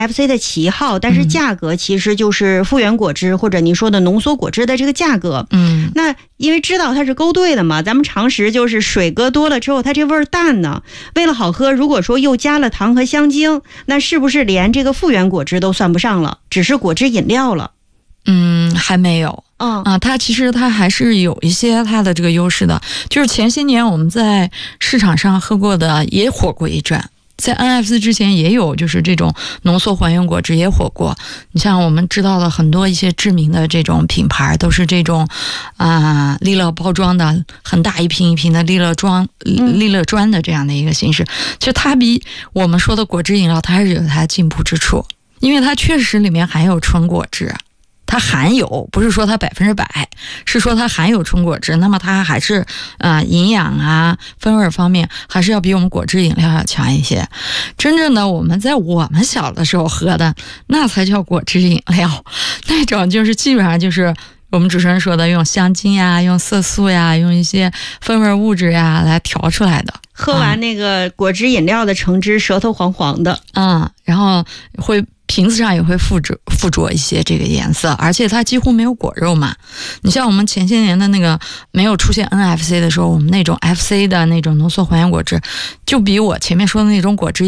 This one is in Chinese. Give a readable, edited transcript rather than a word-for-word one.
FC 的旗号，但是价格其实就是复原果汁或者您说的浓缩果汁的这个价格。那因为知道它是勾兑的嘛，咱们常识就是水搁多了之后它这味儿淡呢，为了好喝，如果说又加了糖和香精，那是不是连这个复原果汁都算不上了，只是果汁饮料了？ 还没有。它其实它还是有一些它的这个优势的，就是前些年我们在市场上喝过的也火过一阵，在 NFC 之前也有就是这种浓缩还原果汁也火过。你像我们知道的很多一些知名的这种品牌都是这种利乐包装的，很大一瓶一瓶的利乐砖的这样的一个形式。其实它比我们说的果汁饮料它还是有它的进步之处，因为它确实里面含有纯果汁。它含有，不是说它100%，是说它含有纯果汁，那么它还是营养风味方面还是要比我们果汁饮料要强一些。真正的我们小的时候喝的那才叫果汁饮料，那种就是基本上就是我们主持人说的用香精用色素用一些风味物质来调出来的。 喝完那个果汁饮料的橙汁舌头黄黄的， 然后瓶子上也会附着一些这个颜色，而且它几乎没有果肉嘛。你像我们前些年的那个没有出现 NFC 的时候，我们那种 FC 的那种浓缩还原果汁，就比我前面说的那种果汁